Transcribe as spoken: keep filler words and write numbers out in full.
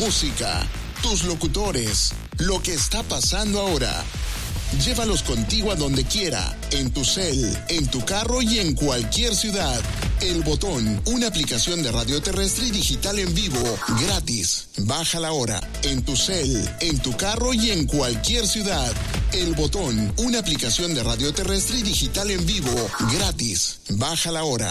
música, tus locutores, lo que está pasando ahora. Llévalos contigo a donde quiera, en tu cel, en tu carro y en cualquier ciudad. El Botón, una aplicación de radio terrestre y digital en vivo, gratis. Bájala ahora, en tu cel, en tu carro y en cualquier ciudad. El Botón, una aplicación de radio terrestre y digital en vivo, gratis. Bájala ahora.